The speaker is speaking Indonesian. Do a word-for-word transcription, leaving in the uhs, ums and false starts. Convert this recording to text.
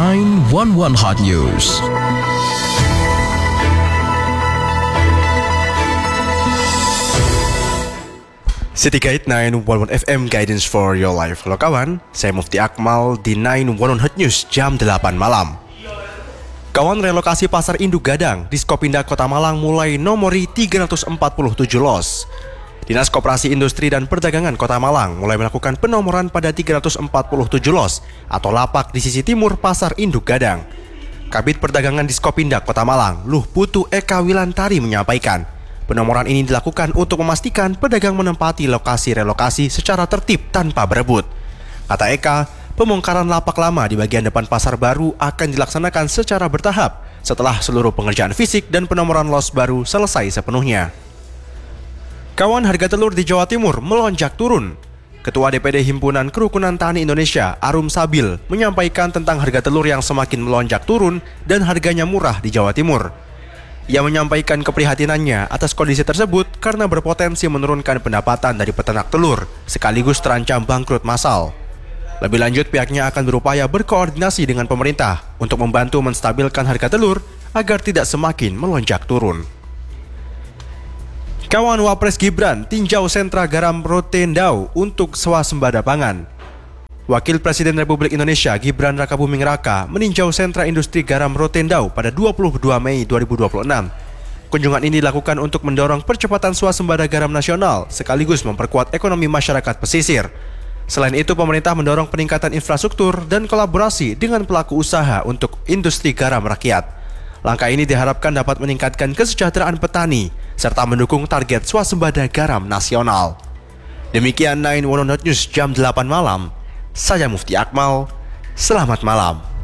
sembilan satu satu Hot News. City Guide sembilan satu satu F M Guidance for Your Life. Halo kawan, saya Mufti Akmal di sembilan satu satu Hot News jam delapan malam. Kawan, relokasi Pasar Induk Gadang di Skopindah Kota Malang mulai nomori tiga ratus empat puluh tujuh los. Dinas Koperasi Industri dan Perdagangan Kota Malang mulai melakukan penomoran pada tiga ratus empat puluh tujuh los atau lapak di sisi timur Pasar Induk Gadang. Kabid Perdagangan di Skopindah Kota Malang, Luh Putu Eka Wilantari menyampaikan, penomoran ini dilakukan untuk memastikan pedagang menempati lokasi relokasi secara tertib tanpa berebut. Kata Eka, pembongkaran lapak lama di bagian depan pasar baru akan dilaksanakan secara bertahap setelah seluruh pengerjaan fisik dan penomoran los baru selesai sepenuhnya. Kawan, harga telur di Jawa Timur melonjak turun. Ketua D P D Himpunan Kerukunan Tani Indonesia, Arum Sabil, menyampaikan tentang harga telur yang semakin melonjak turun dan harganya murah di Jawa Timur. Ia menyampaikan keprihatinannya atas kondisi tersebut karena berpotensi menurunkan pendapatan dari peternak telur, sekaligus terancam bangkrut massal. Lebih lanjut, pihaknya akan berupaya berkoordinasi dengan pemerintah untuk membantu menstabilkan harga telur agar tidak semakin melonjak turun. Kawan, Wapres Gibran tinjau sentra garam Rotendau untuk swasembada pangan. Wakil Presiden Republik Indonesia Gibran Rakabuming Raka meninjau sentra industri garam Rotendau pada dua puluh dua Mei dua ribu dua puluh enam. Kunjungan ini dilakukan untuk mendorong percepatan swasembada garam nasional sekaligus memperkuat ekonomi masyarakat pesisir. Selain itu, pemerintah mendorong peningkatan infrastruktur dan kolaborasi dengan pelaku usaha untuk industri garam rakyat. Langkah ini diharapkan dapat meningkatkan kesejahteraan petani serta mendukung target swasembada garam nasional. Demikian sembilan satu satu Hot News jam delapan malam. Saya Mufti Akmal. Selamat malam.